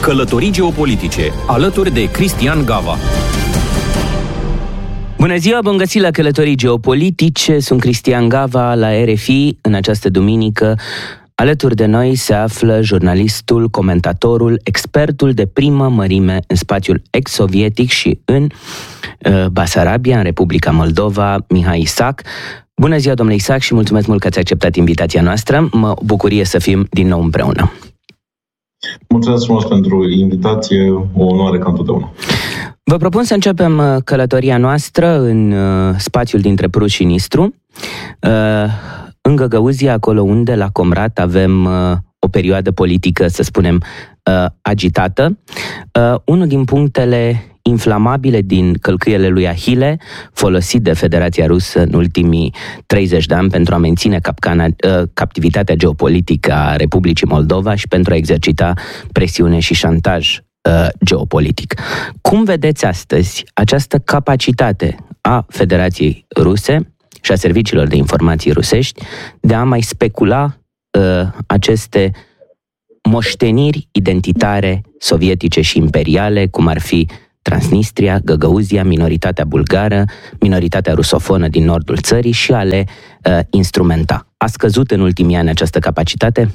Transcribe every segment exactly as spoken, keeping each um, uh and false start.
Călătorii geopolitice, alături de Cristian Gava. Bună ziua, bun găsit la Călătorii geopolitice. Sunt Cristian Gava la R F I. În această duminică, alături de noi se află jurnalistul, comentatorul, expertul de primă mărime în spațiul ex-sovietic și în uh, Basarabia, în Republica Moldova, Mihai Isac. Bună ziua, domnule Isac, și mulțumesc mult că ați acceptat invitația noastră. Mă bucurie să fim din nou împreună. Mulțumesc frumos pentru invitație, o onoare ca întotdeauna. Vă propun să începem călătoria noastră în spațiul dintre Prut și Nistru, în Găgăuzia, acolo unde la Comrat avem o perioadă politică, să spunem, agitată. Unul din punctele inflamabile din călcâiele lui Ahile, folosit de Federația Rusă în ultimii treizeci de ani pentru a menține capcana, captivitatea geopolitică a Republicii Moldova și pentru a exercita presiune și șantaj geopolitic. Cum vedeți astăzi această capacitate a Federației Ruse și a serviciilor de informații rusești de a mai specula uh, aceste moșteniri identitare sovietice și imperiale, cum ar fi Transnistria, Găgăuzia, minoritatea bulgară, minoritatea rusofonă din nordul țării și a le uh, instrumenta? A scăzut în ultimii ani această capacitate?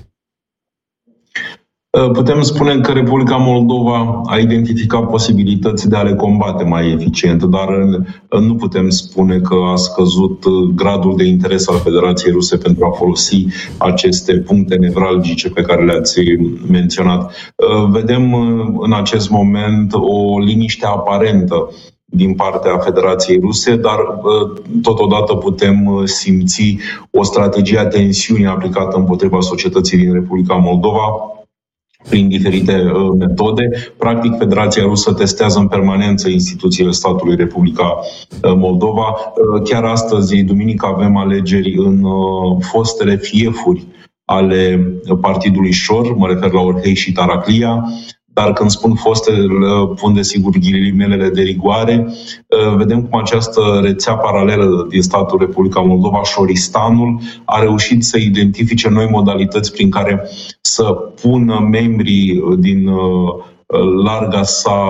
Putem spune că Republica Moldova a identificat posibilități de a le combate mai eficient, dar nu putem spune că a scăzut gradul de interes al Federației Ruse pentru a folosi aceste puncte nevralgice pe care le-ați menționat. Vedem în acest moment o liniște aparentă din partea Federației Ruse, dar totodată putem simți o strategie a tensiunii aplicată împotriva societății din Republica Moldova prin diferite uh, metode. Practic, Federația Rusă testează în permanență instituțiile statului Republica uh, Moldova. Uh, chiar astăzi, duminică, avem alegeri în uh, fostele fiefuri ale Partidului Șor, mă refer la Orhei și Taraclia, dar când spun fostele, pun desigur ghilimelele de rigoare. Vedem cum această rețea paralelă din statul Republica Moldova, Șoristanul, a reușit să identifice noi modalități prin care să pună membrii din larga sa,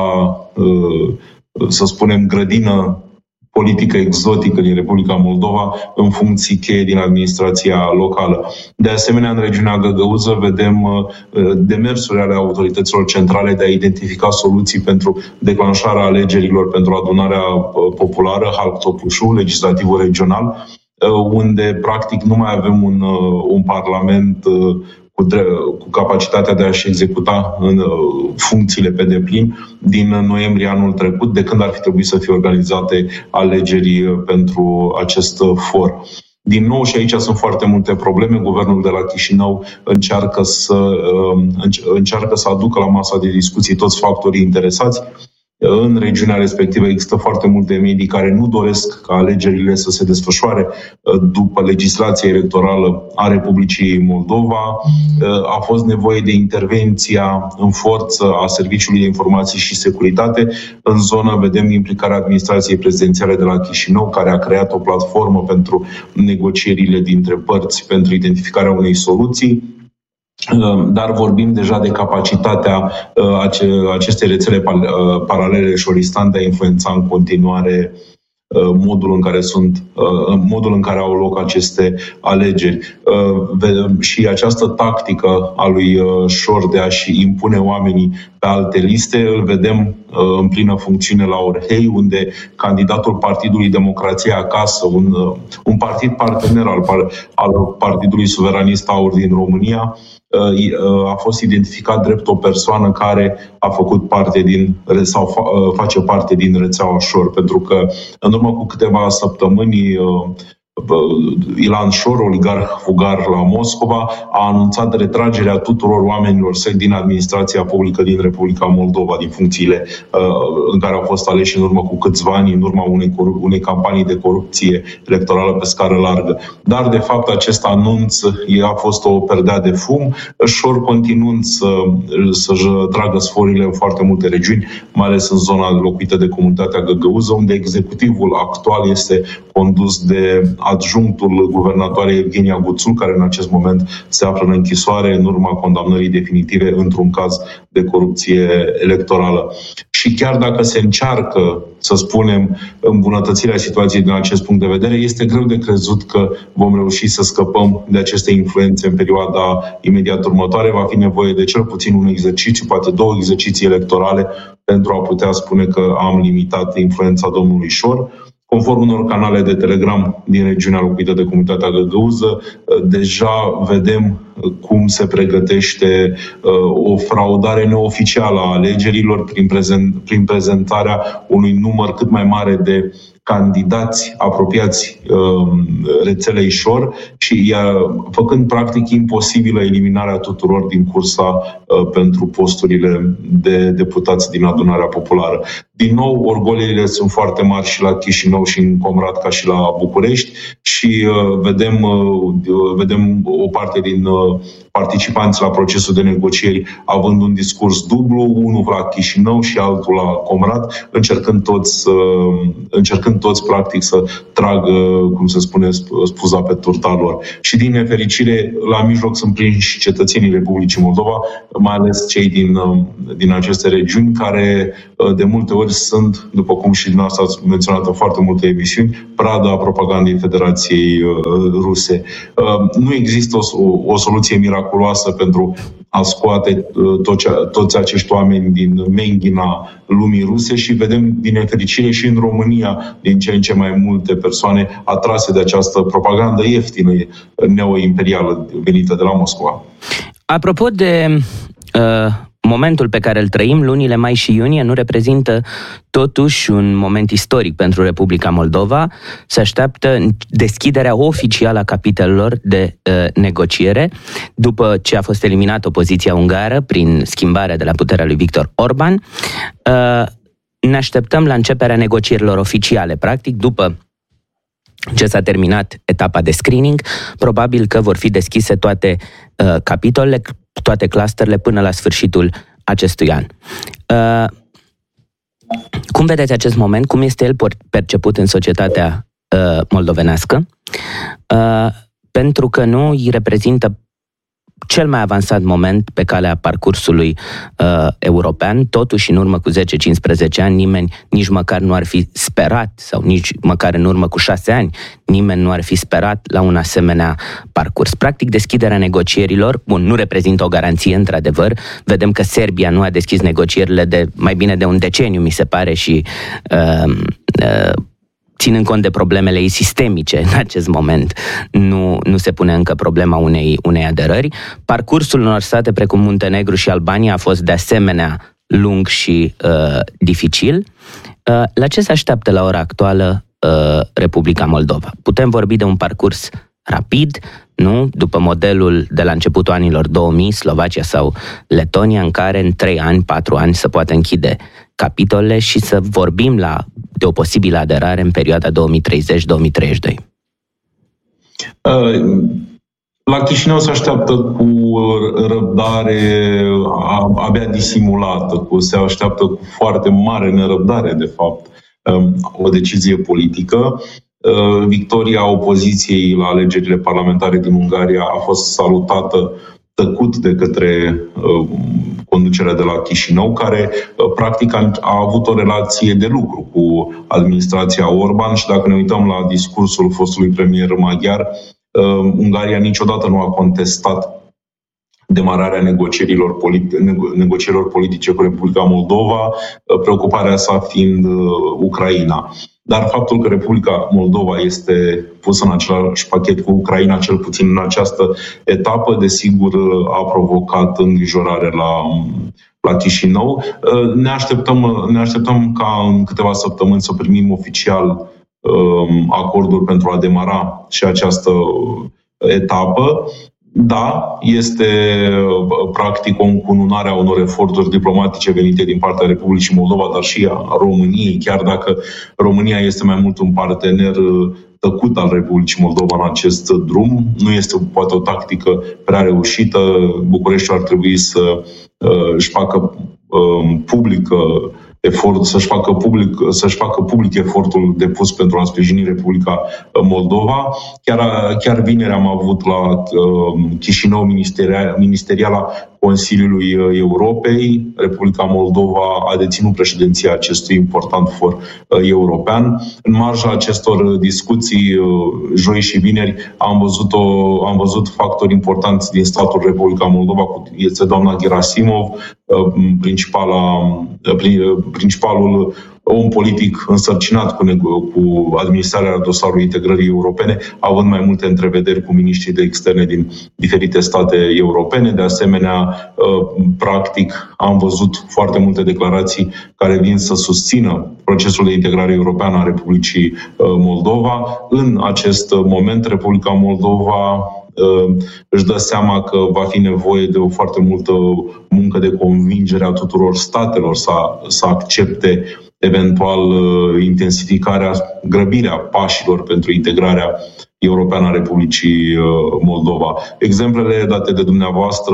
să spunem, grădină politică exotică din Republica Moldova în funcții cheie din administrația locală. De asemenea, în regiunea Găgăuză vedem demersuri ale autorităților centrale de a identifica soluții pentru declanșarea alegerilor pentru adunarea populară, Halk-Topușu, legislativul regional, unde practic nu mai avem un, un parlament Cu, cu capacitatea de a-și executa în, funcțiile pe deplin din noiembrie anul trecut, de când ar fi trebuit să fie organizate alegeri pentru acest for. Din nou, și aici sunt foarte multe probleme, guvernul de la Chișinău încearcă să, încearcă să aducă la masa de discuții toți factorii interesați. În regiunea respectivă există foarte multe medii care nu doresc ca alegerile să se desfășoare după legislația electorală a Republicii Moldova. A fost nevoie de intervenția în forță a Serviciului de Informații și Securitate. În zonă vedem implicarea administrației prezidențiale de la Chișinău, care a creat o platformă pentru negocierile dintre părți pentru identificarea unei soluții. Dar vorbim deja de capacitatea acestei rețele paralele Șoristan de a influența în continuare modul în care sunt, modul în care au loc aceste alegeri. Și această tactică a lui Șor de a-și impune oamenii pe alte liste îl vedem în plină funcțiune la Orhei, unde candidatul Partidului Democrația Acasă, un, un partid partener al, al Partidului Suveranist Aur din România, a fost identificat drept o persoană care a făcut parte din sau face parte din rețeaua Șor, pentru că în urmă cu câteva săptămâni Ilan Șor, oligarh fugar la Moscova, a anunțat retragerea tuturor oamenilor săi din administrația publică din Republica Moldova, din funcțiile uh, în care au fost aleși în urmă cu câțiva ani, în urma unei, unei campanii de corupție electorală pe scară largă. Dar, de fapt, acest anunț a fost o perdea de fum, Șor continuând să, să-și tragă sforile în foarte multe regiuni, mai ales în zona locuită de comunitatea Găgăuză, unde executivul actual este condus de adjunctul guvernatoarei Evgenia Guțul, care în acest moment se află în închisoare în urma condamnării definitive într-un caz de corupție electorală. Și chiar dacă se încearcă, să spunem, îmbunătățirea situației din acest punct de vedere, este greu de crezut că vom reuși să scăpăm de aceste influențe în perioada imediat următoare. Va fi nevoie de cel puțin un exercițiu, poate două exerciții electorale, pentru a putea spune că am limitat influența domnului Șor. Conform unor canale de Telegram din regiunea locuită de comunitatea găgăuză, deja vedem cum se pregătește o fraudare neoficială a alegerilor prin, prezent, prin prezentarea unui număr cât mai mare de candidați apropiați rețelei Șor și făcând practic imposibilă eliminarea tuturor din cursa pentru posturile de deputați din Adunarea Populară. Din nou, orgoliile sunt foarte mari și la Chișinău și în Comrat ca și la București și vedem, vedem o parte din participanți la procesul de negocieri având un discurs dublu, unul la Chișinău și altul la Comrat, încercând toți, încercând toți practic să tragă, cum se spune, spuza pe turta lor. Și din nefericire, la mijloc sunt prinși cetățenii Republicii Moldova, mai ales cei din, din aceste regiuni, care de multe ori sunt, după cum și dumneavoastră ați menționat în foarte multe emisiuni, prada propagandei Federației Ruse. Nu există o, o soluție miraculoasă pentru a scoate toți, toți acești oameni din menghina lumii ruse și vedem, din nefericire, și în România din ce în ce mai multe persoane atrase de această propagandă ieftină neoimperială venită de la Moscova. Apropo de uh, momentul pe care îl trăim, lunile mai și iunie nu reprezintă totuși un moment istoric pentru Republica Moldova. Se așteaptă deschiderea oficială a capitolelor de uh, negociere după ce a fost eliminată opoziția ungară prin schimbarea de la puterea lui Victor Orban. Uh, ne așteptăm la începerea negocierilor oficiale, practic, după ce s-a terminat etapa de screening. Probabil că vor fi deschise toate uh, capitolele, toate clusterele până la sfârșitul acestui an. Uh, cum vedeți acest moment? Cum este el perceput în societatea uh, moldovenească? Uh, pentru că nu îi reprezintă cel mai avansat moment pe calea parcursului uh, european. Totuși, în urmă cu zece cincisprezece ani, nimeni nici măcar nu ar fi sperat, sau nici măcar în urmă cu șase ani, nimeni nu ar fi sperat la un asemenea parcurs. Practic, deschiderea negocierilor, bun, nu reprezintă o garanție, într-adevăr. Vedem că Serbia nu a deschis negocierile de mai bine de un deceniu, mi se pare, și uh, uh, ținând cont de problemele ei sistemice în acest moment, nu, nu se pune încă problema unei, unei aderări. Parcursul unor state precum Muntenegru și Albania a fost de asemenea lung și uh, dificil. Uh, la ce se așteaptă la ora actuală uh, Republica Moldova? Putem vorbi de un parcurs rapid, nu? După modelul de la începutul anilor două mii, Slovacia sau Letonia, în care în trei ani, patru ani se poate închide capitolele și să vorbim la, de o posibilă aderare în perioada două mii treizeci două mii treizeci și doi. Uh, la Chișinău se așteaptă cu răbdare abia disimulată, cu, se așteaptă cu foarte mare nerăbdare, de fapt, o decizie politică. Victoria opoziției la alegerile parlamentare din Ungaria a fost salutată tăcut de către uh, conducerea de la Chișinău, care uh, practic a, a avut o relație de lucru cu administrația Orban și dacă ne uităm la discursul fostului premier maghiar, uh, Ungaria niciodată nu a contestat demararea negocierilor, politi- nego- negocierilor politice cu Republica Moldova, uh, preocuparea sa fiind uh, Ucraina. Dar faptul că Republica Moldova este pusă în același pachet cu Ucraina, cel puțin în această etapă, desigur a provocat îngrijorare la, la Chișinău. Ne așteptăm, ne așteptăm ca în câteva săptămâni să primim oficial acordul pentru a demara și această etapă. Da, este practic o încununare a unor eforturi diplomatice venite din partea Republicii Moldova, dar și a României, chiar dacă România este mai mult un partener tăcut al Republicii Moldova în acest drum. Nu este poate o tactică prea reușită. Bucureștiul ar trebui să uh, își facă uh, publică efort, să-și facă public, să-și facă public efortul depus pentru a sprijini Republica Moldova. Chiar, chiar vineri am avut la uh, Chișinău ministeria, ministeriala Consiliului Europei. Republica Moldova a deținut președinția acestui important for uh, european. În marja acestor discuții, uh, joi și vineri, am văzut, o, am văzut factori importanți din statul Republica Moldova, este doamna Gerasimov, uh, principala, uh, principalul om politic însărcinat cu, cu administrarea dosarului integrării europene, având mai multe întrevederi cu miniștrii de externe din diferite state europene. De asemenea, practic, am văzut foarte multe declarații care vin să susțină procesul de integrare europeană a Republicii Moldova. În acest moment, Republica Moldova își dă seama că va fi nevoie de o foarte multă muncă de convingere a tuturor statelor să, să accepte eventual intensificarea, grăbirea pașilor pentru integrarea europeană a Republicii Moldova. Exemplele date de dumneavoastră,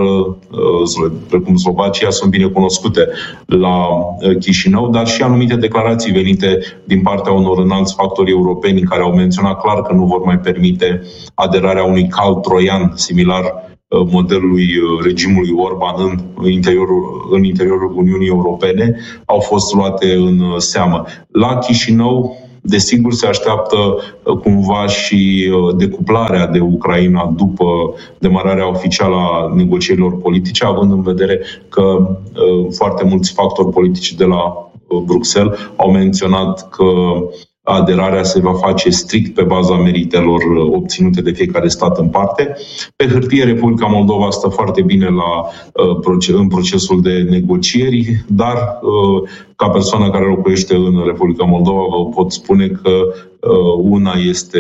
precum Slovacia, sunt bine cunoscute la Chișinău, dar și anumite declarații venite din partea unor înalți factori europeni care au menționat clar că nu vor mai permite aderarea unui cal troian similar modelului regimului Orban în interiorul, în interiorul Uniunii Europene, au fost luate în seamă. La Chișinău, desigur, se așteaptă cumva și decuplarea de Ucraina după demararea oficială a negocierilor politice, având în vedere că foarte mulți factori politici de la Bruxelles au menționat că aderarea se va face strict pe baza meritelor obținute de fiecare stat în parte. Pe hârtie, Republica Moldova stă foarte bine la, în procesul de negocieri, dar ca persoană care locuiește în Republica Moldova vă pot spune că una este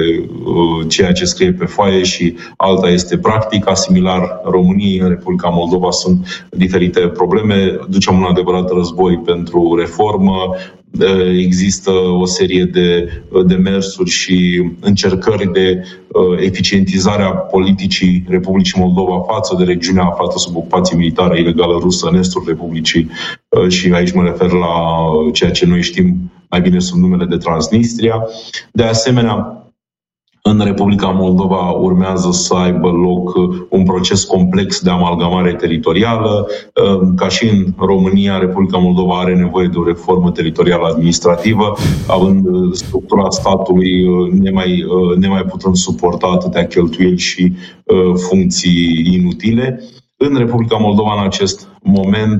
ceea ce scrie pe foaie și alta este practica. Similar României, în Republica Moldova sunt diferite probleme. Ducem un adevărat război pentru reformă. Există o serie de demersuri și încercări de eficientizare a politicii Republicii Moldova față de regiunea aflată sub ocupație militară ilegală rusă în estul Republicii, și aici mă refer la ceea ce noi știm mai bine sub numele de Transnistria. De asemenea, în Republica Moldova urmează să aibă loc un proces complex de amalgamare teritorială. Ca și în România, Republica Moldova are nevoie de o reformă teritorială administrativă, având structura statului nemai, nemai putând suporta atâtea cheltuieli și funcții inutile. În Republica Moldova, în acest moment,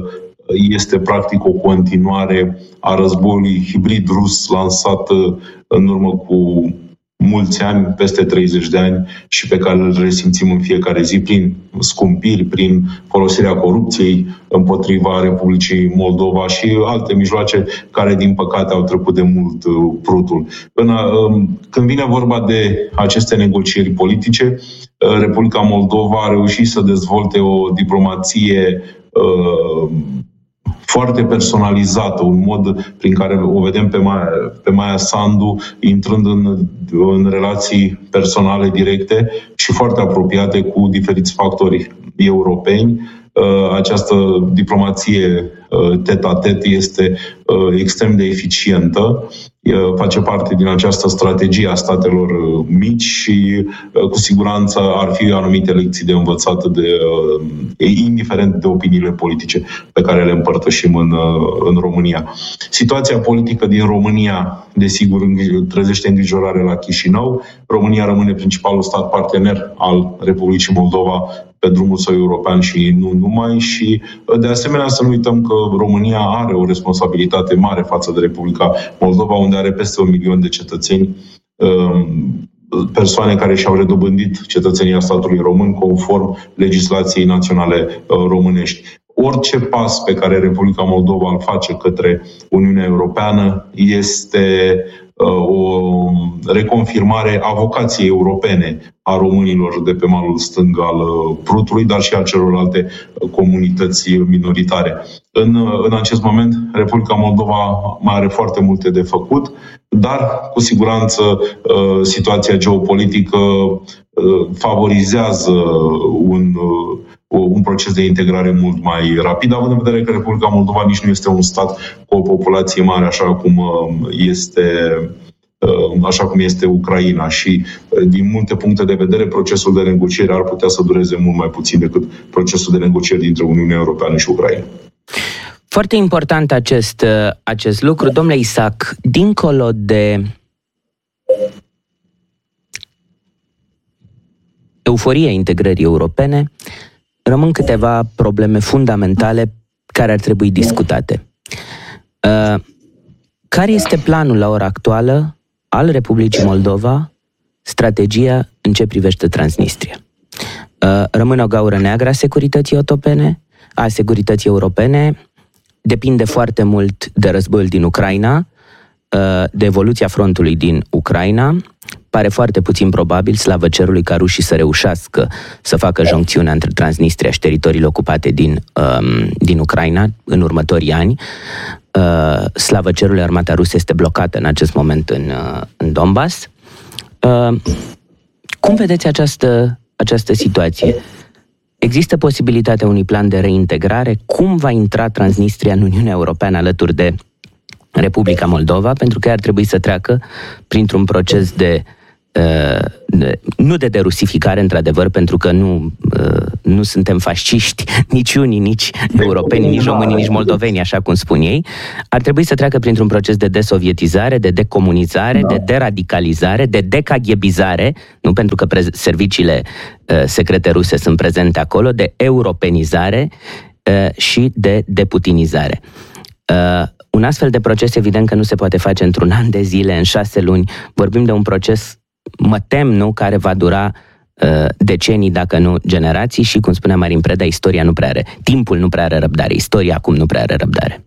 este practic o continuare a războiului hibrid rus lansat în urmă cu mulți ani, peste treizeci de ani, și pe care îl resimțim în fiecare zi prin scumpiri, prin folosirea corupției împotriva Republicii Moldova și alte mijloace care, din păcate, au trecut de mult prutul. Când vine vorba de aceste negocieri politice, Republica Moldova a reușit să dezvolte o diplomație foarte personalizată, un mod prin care o vedem pe Maia, pe Maia Sandu intrând în, în relații personale directe și foarte apropiate cu diferiți factori europeni. Această diplomație tet-a-tet este extrem de eficientă, face parte din această strategie a statelor mici și cu siguranță ar fi anumite lecții de învățat, de, indiferent de opiniile politice pe care le împărtășim în, în România. Situația politică din România, desigur, trezește îngrijorare la Chișinău. România rămâne principalul stat partener al Republicii Moldova pe drumul său european și nu numai, și de asemenea să nu uităm că România are o responsabilitate mare față de Republica Moldova, unde are peste un milion de cetățeni, persoane care și-au redobândit cetățenia statului român conform legislației naționale românești. Orice pas pe care Republica Moldova îl face către Uniunea Europeană este o reconfirmare a vocației europene a românilor de pe malul stâng al Prutului, dar și a celorlalte comunități minoritare. În, în acest moment, Republica Moldova mai are foarte multe de făcut, dar cu siguranță situația geopolitică favorizează un un proces de integrare mult mai rapid, având în vedere că Republica Moldova nici nu este un stat cu o populație mare, așa cum este, așa cum este Ucraina. Și din multe puncte de vedere, procesul de negociere ar putea să dureze mult mai puțin decât procesul de negociere dintre Uniunea Europeană și Ucraina. Foarte important acest, acest lucru. Domnule Isaac, dincolo de euforia integrării europene, rămân câteva probleme fundamentale care ar trebui discutate. Care este planul la ora actuală al Republicii Moldova, strategia în ce privește Transnistria? Rămâne o gaură neagră a securității otopene, a securității europene, depinde foarte mult de războiul din Ucraina, de evoluția frontului din Ucraina. Pare foarte puțin probabil, slavă cerului, ca rușii să reușească să facă joncțiunea între Transnistria și teritoriile ocupate din, um, din Ucraina în următorii ani. Uh, slavă cerului, armata rusă este blocată în acest moment în, uh, în Donbass. Uh, cum vedeți această, această situație? Există posibilitatea unui plan de reintegrare? Cum va intra Transnistria în Uniunea Europeană alături de Republica Moldova? Pentru că ar trebui să treacă printr-un proces de, uh, de nu de derusificare, într-adevăr, pentru că nu, uh, nu suntem fasciști, nici unii, nici europeni, nici români, nici moldoveni, așa cum spun ei. Ar trebui să treacă printr-un proces de desovietizare, de decomunizare, de deradicalizare, de decaghebizare, nu pentru că pre- serviciile uh, secrete ruse sunt prezente acolo, de europenizare uh, și de deputinizare. Uh, Un astfel de proces, evident că nu se poate face într-un an de zile, în șase luni. Vorbim de un proces, mă tem, nu, care va dura uh, decenii, dacă nu generații și, cum spunea Marin Preda, istoria nu prea are, timpul nu prea are răbdare, istoria acum nu prea are răbdare.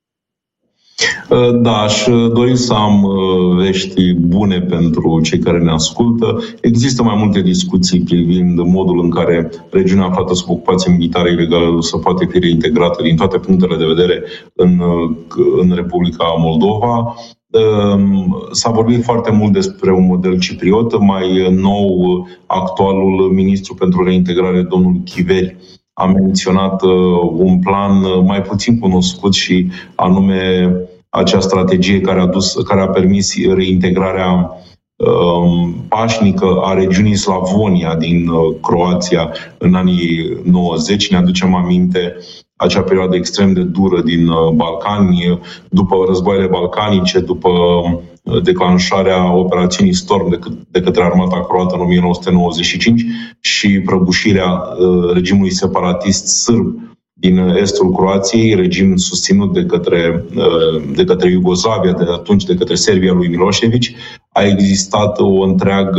Da, aș dori să am vești bune pentru cei care ne ascultă. Există mai multe discuții privind modul în care regiunea aflată sub ocupație militară ilegală să poate fi reintegrată din toate punctele de vedere în, în Republica Moldova. S-a vorbit foarte mult despre un model cipriot. Mai nou, actualul ministru pentru reintegrare, domnul Chiveri, a menționat un plan mai puțin cunoscut și anume acea strategie care a, dus, care a permis reintegrarea um, pașnică a regiunii Slavonia din uh, Croația în anii nouăzeci. Ne aducem aminte acea perioadă extrem de dură din uh, Balcani, după războaiele balcanice, după uh, declanșarea operațiunii Storm de, de către armata croată în o mie nouă sute nouăzeci și cinci și prăbușirea uh, regimului separatist sârb din estul Croației, regim susținut de către, de către Iugoslavia, de atunci de către Serbia lui Milošević. A existat o întreagă,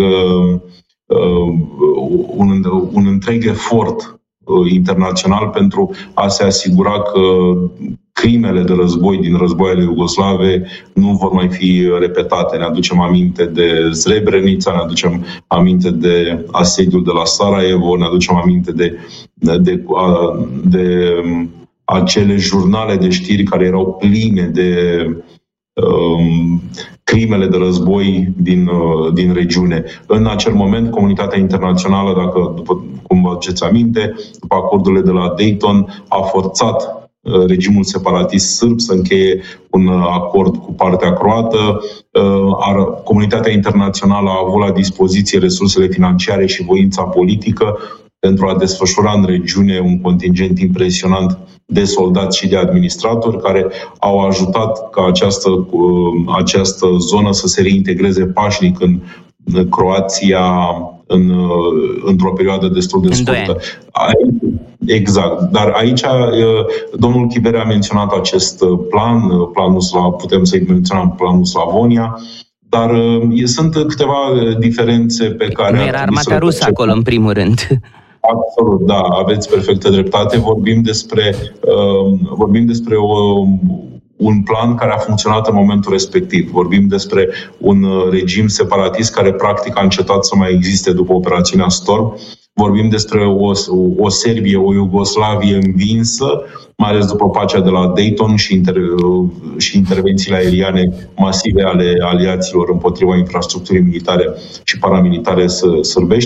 un, un întreg efort internațional pentru a se asigura că crimele de război din războaiele iugoslave nu vor mai fi repetate. Ne aducem aminte de Srebrenica, ne aducem aminte de asediul de la Sarajevo, ne aducem aminte de, de, de, de acele jurnale de știri care erau pline de um, crimele de război din, din regiune. În acel moment, comunitatea internațională, dacă, după cum vă aduceți aminte, după acordurile de la Dayton, a forțat regimul separatist sârb să încheie un acord cu partea croată. Comunitatea internațională a avut la dispoziție resursele financiare și voința politică pentru a desfășura în regiune un contingent impresionant de soldați și de administratori care au ajutat ca această, această zonă să se reintegreze pașnic în Croația în, într-o perioadă destul de scurtă. Exact. Dar aici domnul Chiveri a menționat acest plan, planul Slav, putem să-i menționăm planul Slavonia, dar sunt câteva diferențe pe care... Nu era armata rusă acolo, în primul rând. Absolut, da, aveți perfectă dreptate. Vorbim despre, uh, vorbim despre o, un plan care a funcționat în momentul respectiv. Vorbim despre un regim separatist care practic a încetat să mai existe după operațiunea Storm. Vorbim despre o, o Serbie, o Iugoslavie învinsă, mai ales după pacea de la Dayton și, inter, și intervențiile aeriane masive ale aliaților împotriva infrastructurii militare și paramilitare sârbești.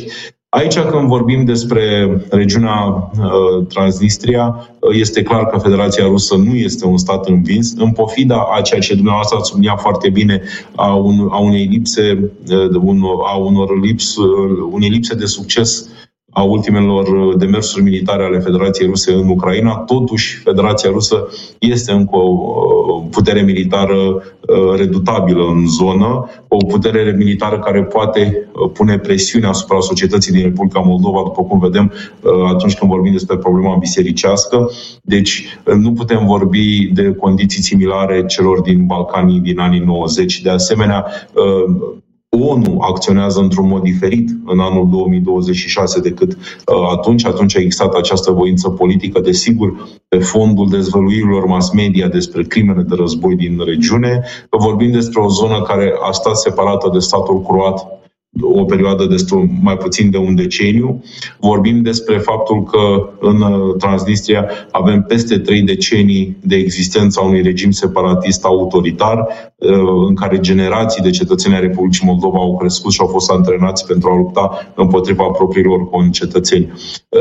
Aici, când vorbim despre regiunea uh, Transnistria, uh, este clar că Federația Rusă nu este un stat învins, în pofida a ceea ce dumneavoastră ați subliniat foarte bine, a, un, a unei lipse, uh, un, a unor lips, uh, unei lipse de succes a ultimelor demersuri militare ale Federației Ruse în Ucraina. Totuși, Federația Rusă este încă o putere militară redutabilă în zonă, o putere militară care poate pune presiune asupra societății din Republica Moldova, după cum vedem atunci când vorbim despre problema bisericească. Deci nu putem vorbi de condiții similare celor din Balcanii din anii nouăzeci. De asemenea, ONU acționează într-un mod diferit în anul două mii douăzeci și șase decât atunci. Atunci a existat această voință politică, desigur, pe fondul dezvăluirilor mass media despre crimele de război din regiune. Vorbim despre o zonă care a stat separată de statul croat o perioadă destul mai puțin de un deceniu. Vorbim despre faptul că în Transnistria avem peste trei decenii de existență a unui regim separatist autoritar, în care generații de cetățeni ai Republicii Moldova au crescut și au fost antrenați pentru a lupta împotriva propriilor concetățeni.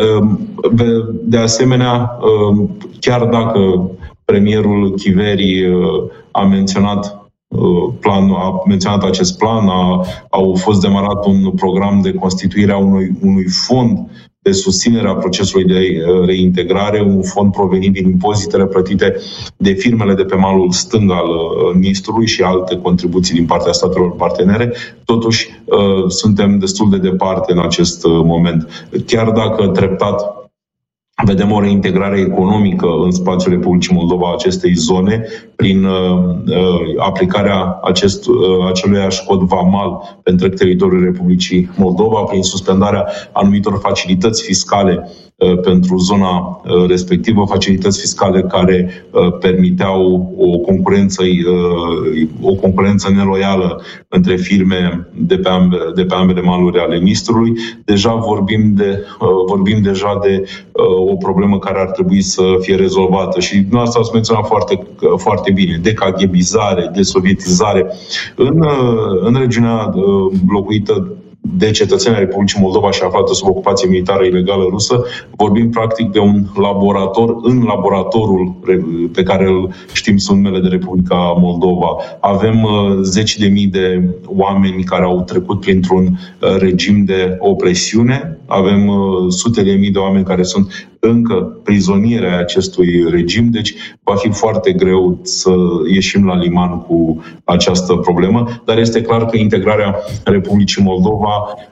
De asemenea, chiar dacă premierul Chiveri a menționat Plan, a menționat acest plan, a, au fost demarat un program de constituire a unui, unui fond de susținere a procesului de reintegrare, un fond provenit din impozitele plătite de firmele de pe malul stâng al Nistrului și alte contribuții din partea statelor partenere. Totuși, suntem destul de departe în acest moment. Chiar dacă treptat vedem o reintegrare economică în spațiul Republicii Moldova a acestei zone prin uh, aplicarea acest, uh, aceluiași cod vamal pe întreg teritoriul Republicii Moldova, prin suspendarea anumitor facilități fiscale uh, pentru zona uh, respectivă, facilități fiscale care uh, permiteau o concurență, uh, o concurență neloială între firme de pe, ambe, de pe ambele maluri ale Nistrului. Deja vorbim, de, uh, vorbim deja de uh, o problemă care ar trebui să fie rezolvată. Și dumneavoastră ați menționat foarte, foarte bine, decaghebizare, desovietizare. În, în regiunea locuită de cetățenii Republicii Moldova și aflată sub ocupație militară ilegală rusă, vorbim practic de un laborator în laboratorul pe care îl știm sub numele de Republica Moldova. Avem zeci de mii de oameni care au trecut printr-un regim de opresiune, avem sute de mii de oameni care sunt încă prizonieri ai acestui regim, deci va fi foarte greu să ieșim la liman cu această problemă, dar este clar că integrarea Republicii Moldova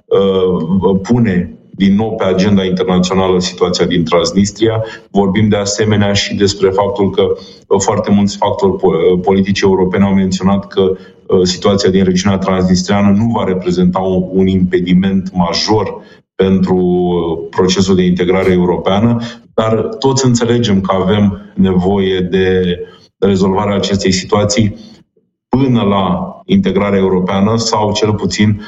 uh, pune din nou pe agenda internațională situația din Transnistria. Vorbim de asemenea și despre faptul că foarte mulți factori politici europeni au menționat că situația din regiunea transnistriană nu va reprezenta un impediment major pentru procesul de integrare europeană, dar toți înțelegem că avem nevoie de rezolvarea acestei situații până la integrarea europeană sau cel puțin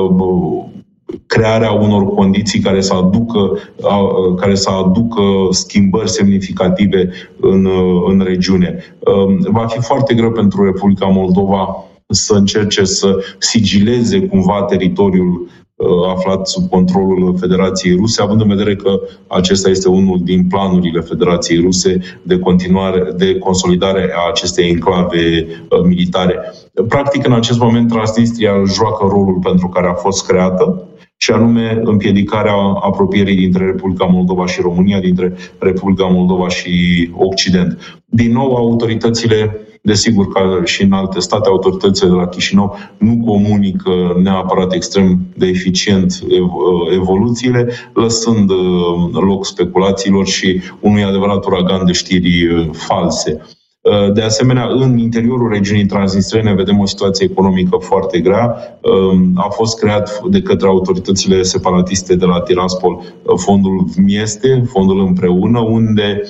crearea unor condiții care să aducă, care să aducă schimbări semnificative în, în regiune. Va fi foarte greu pentru Republica Moldova să încerce să sigileze cumva teritoriul aflat sub controlul Federației Ruse, având în vedere că acesta este unul din planurile Federației Ruse de continuare, de consolidare a acestei enclave militare. Practic, în acest moment, Transnistria joacă rolul pentru care a fost creată, și anume împiedicarea apropierii dintre Republica Moldova și România, dintre Republica Moldova și Occident. Din nou, autoritățile, desigur, ca și în alte state, autoritățile de la Chișinău nu comunică neapărat extrem de eficient evoluțiile, lăsând loc speculațiilor și unui adevărat uragan de știri false. De asemenea, în interiorul regiunii transnistrene vedem o situație economică foarte grea. A fost creat de către autoritățile separatiste de la Tiraspol fondul Mieste, fondul Împreună, unde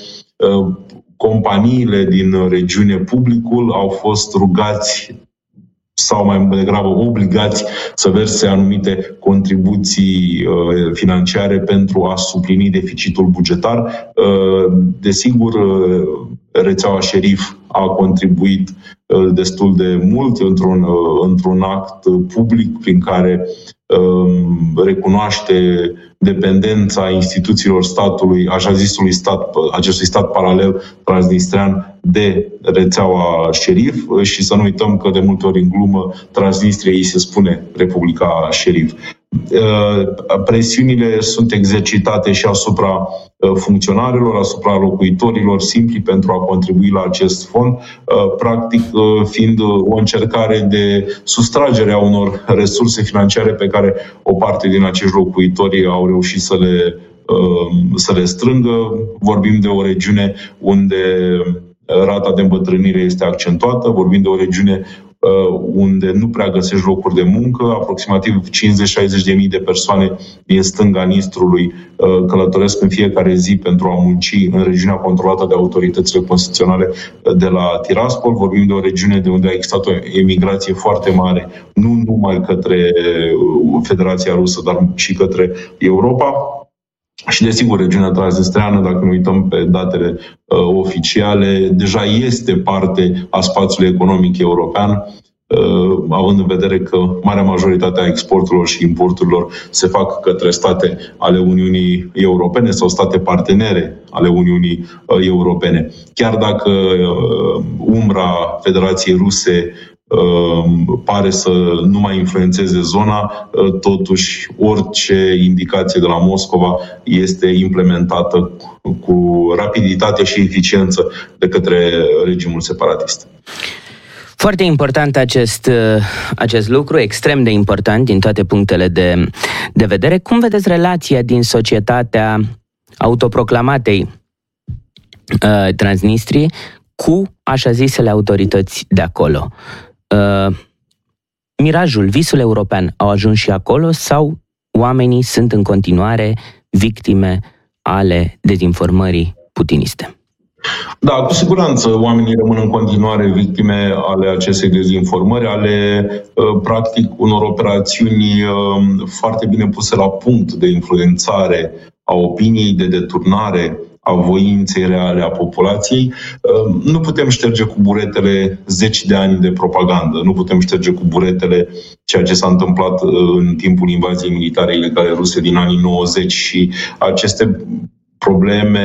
companiile din regiune, publicul, au fost rugați sau mai degrabă obligați să verse anumite contribuții financiare pentru a suplini deficitul bugetar. Desigur, rețeaua Șerif a contribuit destul de mult într-un, într-un act public prin care recunoaște dependența instituțiilor statului, așa zisului stat, acestui stat paralel transnistrean de rețeaua șerif și să nu uităm că de multe ori în glumă Transnistria îi se spune Republica Șerif. Presiunile sunt exercitate și asupra funcționarilor, asupra locuitorilor simpli pentru a contribui la acest fond, practic fiind o încercare de sustragere a unor resurse financiare pe care o parte din acești locuitori au reușit să le, să le strângă. Vorbim de o regiune unde rata de îmbătrânire este accentuată, vorbim de o regiune unde nu prea găsești locuri de muncă, aproximativ cincizeci-șaizeci de mii de persoane din stânga Nistrului călătoresc în fiecare zi pentru a munci în regiunea controlată de autoritățile constituționale de la Tiraspol. Vorbim de o regiune de unde a existat o emigrație foarte mare, nu numai către Federația Rusă, dar și către Europa. Și, desigur, regiunea transnistreană, dacă ne uităm pe datele uh, oficiale, deja este parte a spațiului economic european, uh, având în vedere că marea majoritate a exporturilor și importurilor se fac către state ale Uniunii Europene sau state partenere ale Uniunii uh, Europene. Chiar dacă uh, umbra Federației Ruse pare să nu mai influențeze zona, totuși orice indicație de la Moscova este implementată cu rapiditate și eficiență de către regimul separatist. Foarte important acest, acest lucru, extrem de important din toate punctele de, de vedere. Cum vedeți relația din societatea autoproclamatei uh, Transnistriei cu așa zisele autorități de acolo? Uh, mirajul, visul european au ajuns și acolo sau oamenii sunt în continuare victime ale dezinformării putiniste? Da, cu siguranță oamenii rămân în continuare victime ale acestei dezinformări, ale practic unor operațiuni foarte bine puse la punct de influențare a opiniei, de deturnare a voinței reale a populației. Nu putem șterge cu buretele zeci de ani de propagandă, nu putem șterge cu buretele ceea ce s-a întâmplat în timpul invaziei militare ilegale ruse din anii nouăzeci și aceste probleme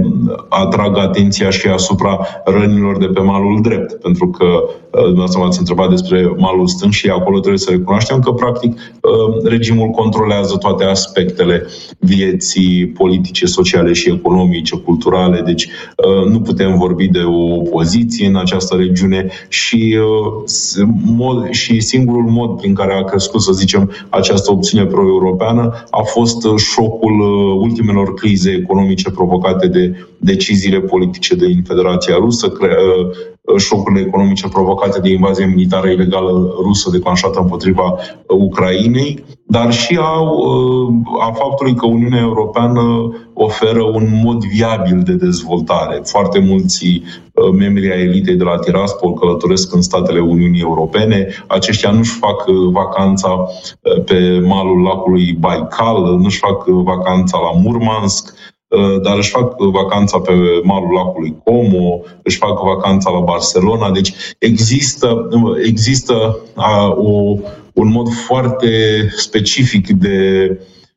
atrag atenția și asupra rănilor de pe malul drept, pentru că dumneavoastră m-ați întrebat despre malul stâng și acolo trebuie să recunoaștem că practic regimul controlează toate aspectele vieții politice, sociale și economice, culturale, deci nu putem vorbi de o opoziție în această regiune și, mod, și singurul mod prin care a crescut, să zicem, această opțiune pro-europeană a fost șocul ultimelor crize economice provocate de deciziile politice din Federația Rusă, șocurile economice provocate de invazia militară ilegală rusă declanșată împotriva Ucrainei, dar și a, a faptului că Uniunea Europeană oferă un mod viabil de dezvoltare. Foarte mulți membri ai elitei de la Tiraspol călătoresc în statele Uniunii Europene. Aceștia nu-și fac vacanța pe malul lacului Baikal, nu-și fac vacanța la Murmansk, dar își fac vacanța pe malul lacului Como, își fac vacanța la Barcelona. Deci există, există a, o, un mod foarte specific de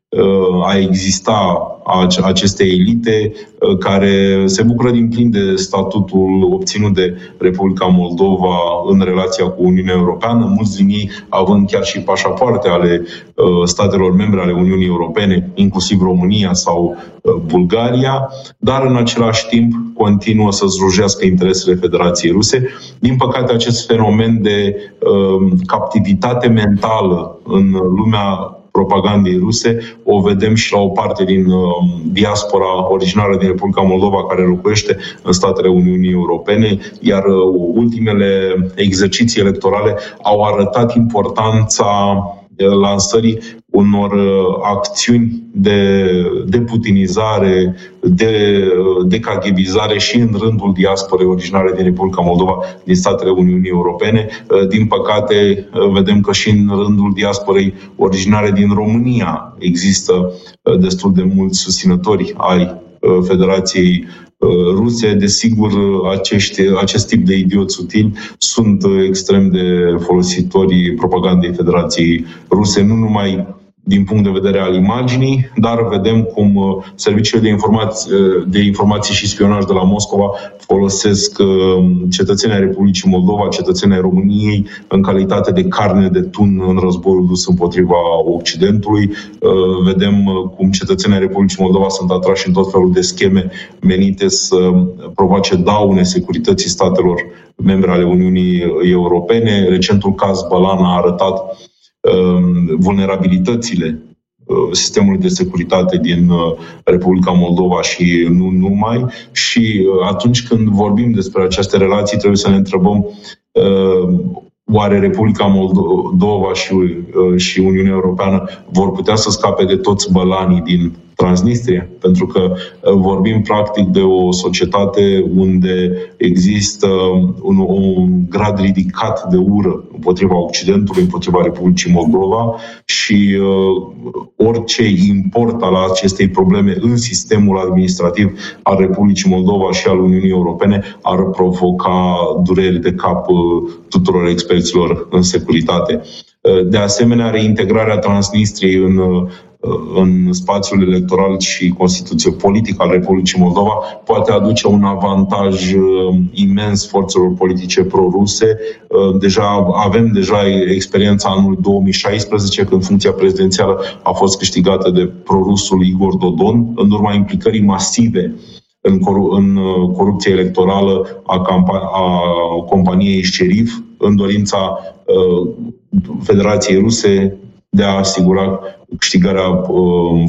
a exista aceste elite care se bucură din plin de statutul obținut de Republica Moldova în relația cu Uniunea Europeană, mulți din ei având chiar și pașapoarte ale statelor membre ale Uniunii Europene, inclusiv România sau Bulgaria, dar în același timp continuă să slujească interesele Federației Ruse. Din păcate, acest fenomen de captivitate mentală în lumea propagandei ruse o vedem și la o parte din uh, diaspora originară din Republica Moldova care locuiește în statele Uniunii Europene, iar uh, ultimele exerciții electorale au arătat importanța uh, lansării unor uh, acțiuni de deputinizare, de decaghebizare și în rândul diasporei originare din Republica Moldova, din statele Uniunii Europene. Din păcate, vedem că și în rândul diasporei originare din România există destul de mulți susținători ai Federației Ruse. Desigur, acești, acest tip de idioți utili sunt extrem de folositori propagandei Federației Ruse, nu numai din punct de vedere al imaginii, dar vedem cum serviciile de informații, de informații și spionaj de la Moscova folosesc cetățenii ai Republicii Moldova, cetățenii ai României, în calitate de carne de tun în războiul dus împotriva Occidentului. Vedem cum cetățenii ai Republicii Moldova sunt atrași în tot felul de scheme menite să provoace daune securității statelor membre ale Uniunii Europene. Recentul caz Bălan a arătat vulnerabilitățile sistemului de securitate din Republica Moldova și nu numai. Și atunci când vorbim despre aceste relații, trebuie să ne întrebăm oare Republica Moldova și, și Uniunea Europeană vor putea să scape de toți bălanii din Transnistria? Pentru că vorbim practic de o societate unde există un, un grad ridicat de ură împotriva Occidentului, împotriva Republicii Moldova și uh, orice import al acestei probleme în sistemul administrativ al Republicii Moldova și al Uniunii Europene ar provoca dureri de cap uh, tuturor experților în securitate. Uh, de asemenea, reintegrarea Transnistriei în uh, în spațiul electoral și Constituție politică al Republicii Moldova poate aduce un avantaj imens forțelor politice pro-ruse. Deja, avem deja experiența anului două mii șaisprezece, când funcția prezidențială a fost câștigată de pro-rusul Igor Dodon, în urma implicării masive în, coru- în corupție electorală a, campa- a companiei Șerif, în dorința uh, Federației Ruse de a asigura câștigarea uh,